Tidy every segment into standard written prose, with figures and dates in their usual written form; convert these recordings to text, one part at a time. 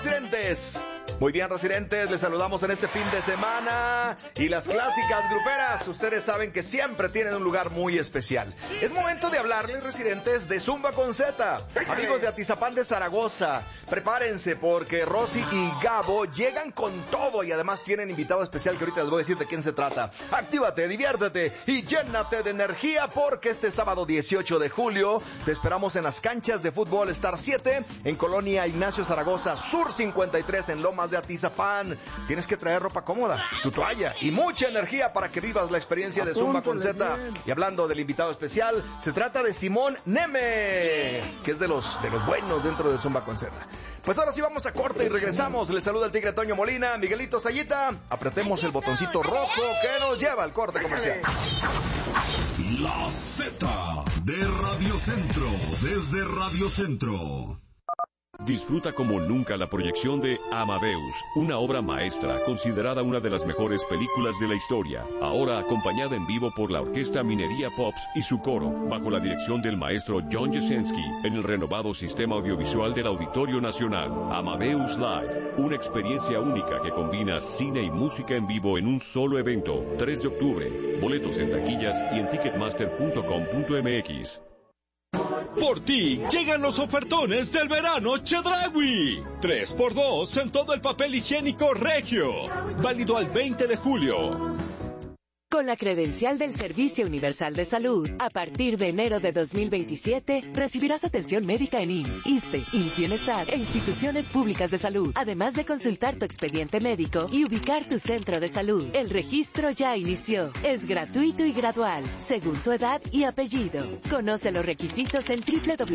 residentes? Muy bien, residentes, les saludamos en este fin de semana. Y las clásicas gruperas, ustedes saben que siempre tienen un lugar muy especial. Es momento de hablarles, residentes, de Zumba con Z. Amigos de Atizapán de Zaragoza, prepárense porque Rosy y Gabo llegan con todo y además tienen invitado especial que ahorita les voy a decir de quién se trata. Actívate, diviértete y llénate de energía porque este sábado 18 de julio te esperamos en las canchas de fútbol Star 7 en Colonia Ignacio Zaragoza Sur 53 en Lomas de Atizapán. Tienes que traer ropa cómoda, tu toalla y mucha energía para que vivas la experiencia de Zumba con Z. Y hablando del invitado especial, se trata de Simón Neme, que es de los buenos dentro de Zumba con Z. Pues ahora sí vamos a corte y regresamos. Les saluda el Tigre Toño Molina, Miguelito Sayita. Apretemos el botoncito rojo que nos lleva al corte comercial. La Z de Radio Centro, desde Radio Centro. Disfruta como nunca la proyección de Amadeus, una obra maestra considerada una de las mejores películas de la historia, ahora acompañada en vivo por la Orquesta Minería Pops y su coro, bajo la dirección del maestro John Jasenski, en el renovado sistema audiovisual del Auditorio Nacional. Amadeus Live, una experiencia única que combina cine y música en vivo en un solo evento, 3 de octubre, boletos en taquillas y en ticketmaster.com.mx. Por ti, llegan los ofertones del verano Chedraui. 3x2 en todo el papel higiénico Regio. Válido al 20 de julio. Con la credencial del Servicio Universal de Salud, a partir de enero de 2027, recibirás atención médica en IMSS, ISSSTE, IMSS Bienestar e instituciones públicas de salud, además de consultar tu expediente médico y ubicar tu centro de salud. El registro ya inició. Es gratuito y gradual, según tu edad y apellido. Conoce los requisitos en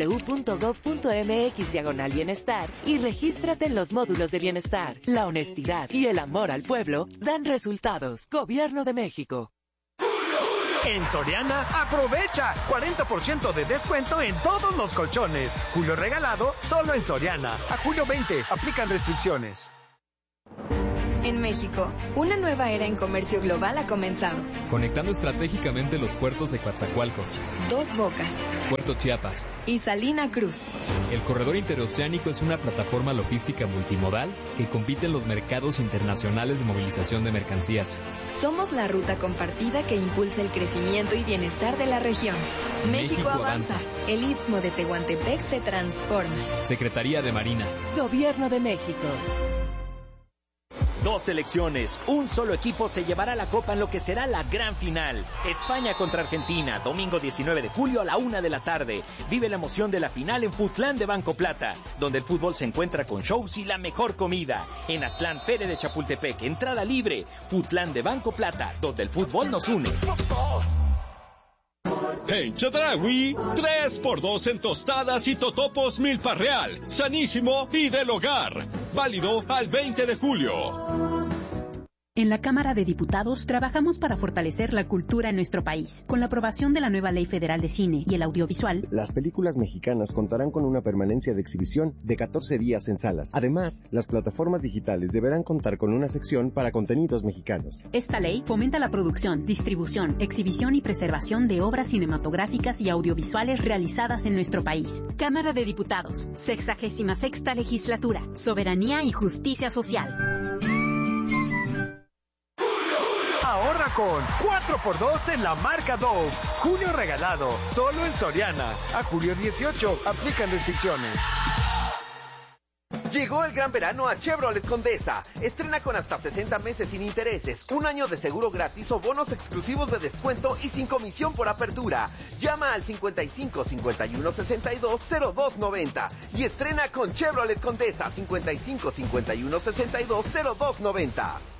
www.gov.mx/bienestar y regístrate en los módulos de bienestar. La honestidad y el amor al pueblo dan resultados. Gobierno de México. En Soriana, aprovecha 40% de descuento en todos los colchones. Julio regalado, solo en Soriana. A julio 20, aplican restricciones. En México, una nueva era en comercio global ha comenzado. Conectando estratégicamente los puertos de Coatzacoalcos, Dos Bocas, Puerto Chiapas y Salina Cruz. El corredor interoceánico es una plataforma logística multimodal que compite en los mercados internacionales de movilización de mercancías. Somos la ruta compartida que impulsa el crecimiento y bienestar de la región. México avanza. El Istmo de Tehuantepec se transforma. Secretaría de Marina. Gobierno de México. 2 selecciones, un solo equipo se llevará la copa en lo que será la gran final. España contra Argentina, domingo 19 de julio a la 1 de la tarde. Vive la emoción de la final en Futlán de Banco Plata, donde el fútbol se encuentra con shows y la mejor comida. En Aztlán, Feria de Chapultepec, entrada libre. Futlán de Banco Plata, donde el fútbol nos une. En Chedraui, 3x2 en tostadas y totopos Milpa Real, sanísimo y del hogar. Válido al 20 de julio. En la Cámara de Diputados trabajamos para fortalecer la cultura en nuestro país. Con la aprobación de la nueva Ley Federal de Cine y el Audiovisual, las películas mexicanas contarán con una permanencia de exhibición de 14 días en salas. Además, las plataformas digitales deberán contar con una sección para contenidos mexicanos. Esta ley fomenta la producción, distribución, exhibición y preservación de obras cinematográficas y audiovisuales realizadas en nuestro país. Cámara de Diputados, 66ª Legislatura, Soberanía y Justicia Social. Ahorra con 4x2 en la marca Dove. Julio regalado, solo en Soriana. A julio 18, aplican restricciones. Llegó el gran verano a Chevrolet Condesa. Estrena con hasta 60 meses sin intereses, un año de seguro gratis o bonos exclusivos de descuento y sin comisión por apertura. Llama al 55 51 62 02 90 y estrena con Chevrolet Condesa 55 51 62 02 90.